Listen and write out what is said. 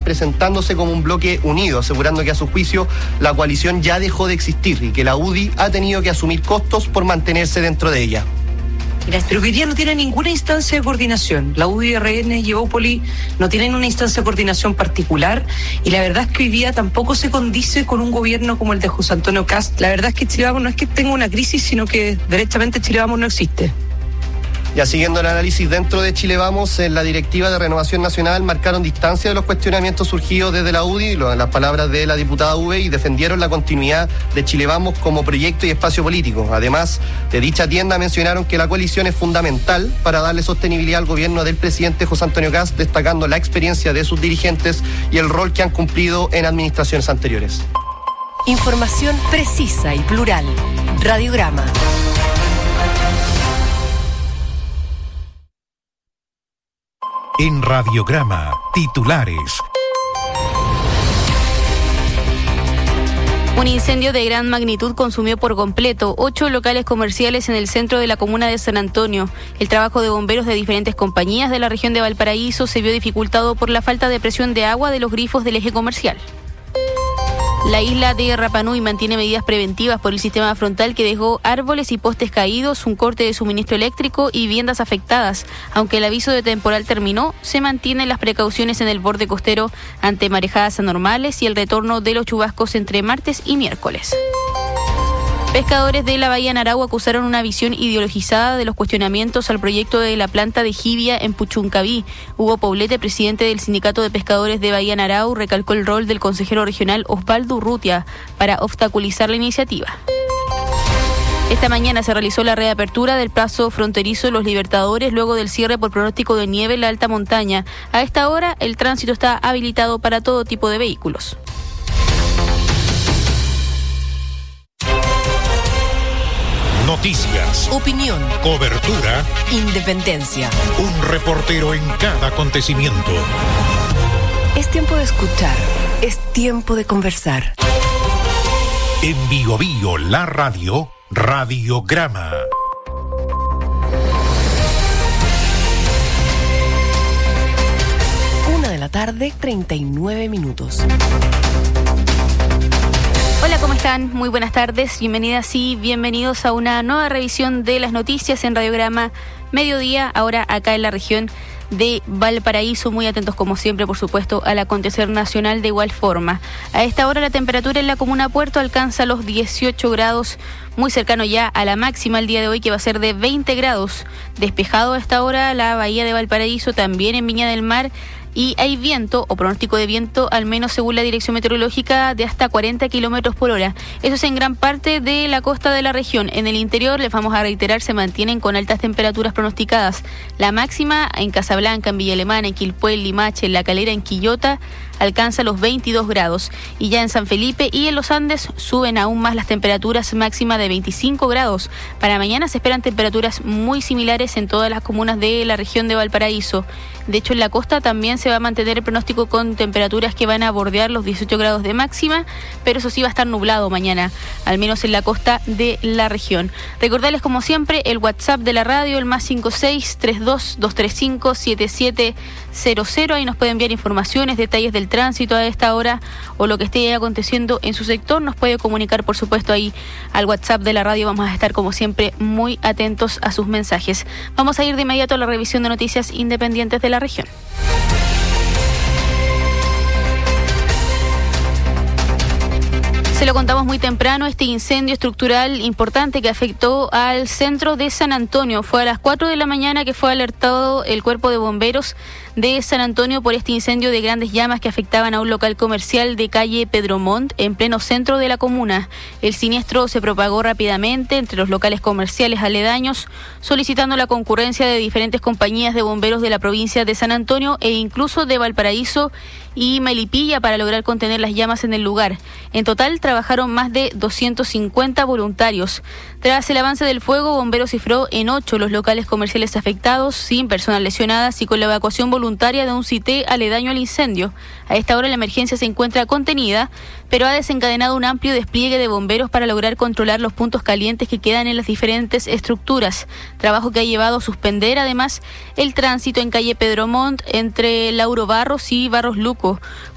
presentándose como un bloque unido, asegurando que a su juicio la coalición ya dejó de existir y que la UDI ha tenido que asumir costos por mantenerse dentro de ella. Pero que hoy día no tiene ninguna instancia de coordinación. La UDI, RN y Evópoli no tienen una instancia de coordinación particular, y la verdad es que hoy día tampoco se condice con un gobierno como el de José Antonio Kast. La verdad es que Chile Vamos no es que tenga una crisis, sino que derechamente Chile Vamos no existe. Ya siguiendo el análisis dentro de Chile Vamos, en la directiva de Renovación Nacional marcaron distancia de los cuestionamientos surgidos desde la UDI, las palabras de la diputada Uve, y defendieron la continuidad de Chile Vamos como proyecto y espacio político. Además, de dicha tienda mencionaron que la coalición es fundamental para darle sostenibilidad al gobierno del presidente José Antonio Kast, destacando la experiencia de sus dirigentes y el rol que han cumplido en administraciones anteriores. Información precisa y plural. Radiograma. En Radiograma, titulares. Un incendio de gran magnitud consumió por completo 8 locales comerciales en el centro de la comuna de San Antonio. El trabajo de bomberos de diferentes compañías de la región de Valparaíso se vio dificultado por la falta de presión de agua de los grifos del eje comercial. La isla de Rapa Nui mantiene medidas preventivas por el sistema frontal que dejó árboles y postes caídos, un corte de suministro eléctrico y viviendas afectadas. Aunque el aviso de temporal terminó, se mantienen las precauciones en el borde costero ante marejadas anormales y el retorno de los chubascos entre martes y miércoles. Pescadores de la Bahía Narau acusaron una visión ideologizada de los cuestionamientos al proyecto de la planta de jibia en Puchuncaví. Hugo Poblete, presidente del Sindicato de Pescadores de Bahía Narau, recalcó el rol del consejero regional Osvaldo Urrutia para obstaculizar la iniciativa. Esta mañana se realizó la reapertura del paso fronterizo Los Libertadores luego del cierre por pronóstico de nieve en la alta montaña. A esta hora el tránsito está habilitado para todo tipo de vehículos. Noticias, Opinión, cobertura, independencia. un reportero en cada acontecimiento. Es tiempo de escuchar. Es tiempo de conversar. En Bio Bio, la radio, Radiograma. Una de la tarde, 39 minutos. Hola, ¿cómo están? Muy buenas tardes, bienvenidas y bienvenidos a una nueva revisión de las noticias en Radiograma Mediodía, ahora acá en la región de Valparaíso, muy atentos como siempre, por supuesto, al acontecer nacional de igual forma. A esta hora la temperatura en la comuna Puerto alcanza los 18 grados, muy cercano ya a la máxima el día de hoy, que va a ser de 20 grados. Despejado a esta hora la bahía de Valparaíso, también en Viña del Mar, y hay viento o pronóstico de viento, al menos según la dirección meteorológica, de hasta 40 kilómetros por hora. Eso es en gran parte de la costa de la región. En el interior, les vamos a reiterar, se mantienen con altas temperaturas pronosticadas. La máxima en Casablanca, en Villa Alemana, en Quilpué, en Limache, en La Calera, en Quillota, alcanza los 22 grados. Y ya en San Felipe y en los Andes suben aún más las temperaturas, máxima de 25 grados. Para mañana se esperan temperaturas muy similares en todas las comunas de la región de Valparaíso. De hecho, en la costa también se va a mantener el pronóstico con temperaturas que van a bordear los 18 grados de máxima, pero eso sí va a estar nublado mañana, al menos en la costa de la región. Recordarles, como siempre, el WhatsApp de la radio, el +56 32 235 7700. Ahí nos pueden enviar informaciones, detalles del tránsito a esta hora o lo que esté aconteciendo en su sector. Nos puede comunicar, por supuesto, ahí al WhatsApp de la radio. Vamos a estar, como siempre, muy atentos a sus mensajes. Vamos a ir de inmediato a la revisión de noticias independientes de la región. Se lo contamos muy temprano, este incendio estructural importante que afectó al centro de San Antonio. Fue a las 4 de la mañana que fue alertado el cuerpo de bomberos de San Antonio por este incendio de grandes llamas que afectaban a un local comercial de calle Pedro Montt, en pleno centro de la comuna. El siniestro se propagó rápidamente entre los locales comerciales aledaños, solicitando la concurrencia de diferentes compañías de bomberos de la provincia de San Antonio e incluso de Valparaíso y Melipilla para lograr contener las llamas en el lugar. En total trabajaron más de 250 voluntarios. Tras el avance del fuego, bomberos cifró en 8 los locales comerciales afectados, sin personas lesionadas y con la evacuación voluntaria de un sitio aledaño al incendio. A esta hora la emergencia se encuentra contenida, pero ha desencadenado un amplio despliegue de bomberos para lograr controlar los puntos calientes que quedan en las diferentes estructuras. Trabajo que ha llevado a suspender además el tránsito en calle Pedro Montt entre Lauro Barros y Barros Luco.